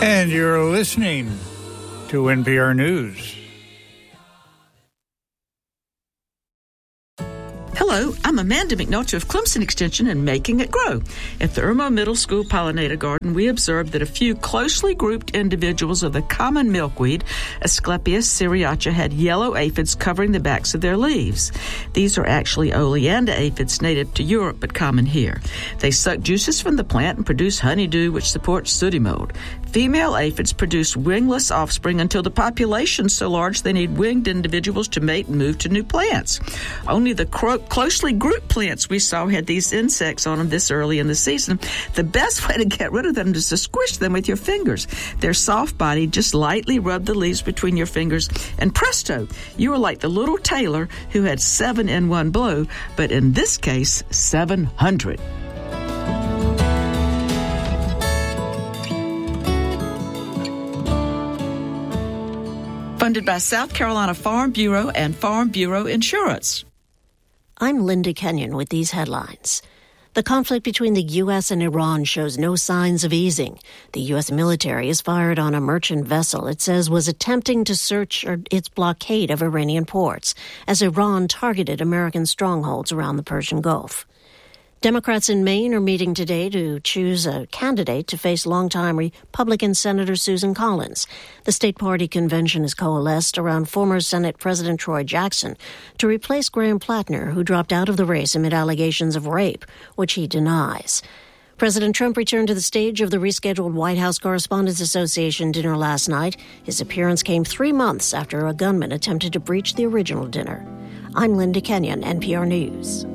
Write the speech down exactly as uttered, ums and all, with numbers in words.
And you're listening to N P R News. Hello, I'm Amanda McNulty of Clemson Extension and Making It Grow. At the Irmo Middle School Pollinator Garden, we observed that a few closely grouped individuals of the common milkweed, Asclepias syriaca, had yellow aphids covering the backs of their leaves. These are actually oleander aphids native to Europe but common here. They suck juices from the plant and produce honeydew, which supports sooty mold. Female aphids produce wingless offspring until the population's so large they need winged individuals to mate and move to new plants. Only the cro- closely grouped plants we saw had these insects on them this early in the season. The best way to get rid of them is to squish them with your fingers. They're soft-bodied. Just lightly rub the leaves between your fingers, and presto, you are like the little tailor who had seven in one blow, but in this case, seven hundred. Funded by South Carolina Farm Bureau and Farm Bureau Insurance. I'm Linda Kenyon with these headlines. The conflict between the U S and Iran shows no signs of easing. The U S military has fired on a merchant vessel it says was attempting to search its blockade of Iranian ports as Iran targeted American strongholds around the Persian Gulf. Democrats in Maine are meeting today to choose a candidate to face longtime Republican Senator Susan Collins. The state party convention has coalesced around former Senate President Troy Jackson to replace Graham Plattner, who dropped out of the race amid allegations of rape, which he denies. President Trump returned to the stage of the rescheduled White House Correspondents Association dinner last night. His appearance came three months after a gunman attempted to breach the original dinner. I'm Linda Kenyon, N P R News.